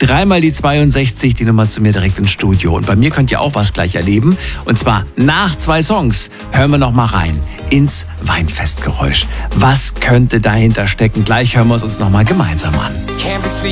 Dreimal die 62, die Nummer zu mir direkt ins Studio. Und bei mir könnt ihr auch was gleich erleben. Und zwar nach 2 Songs hören wir noch mal rein ins Weinfestgeräusch. Was könnte dahinter stecken? Gleich hören wir es uns noch mal gemeinsam an.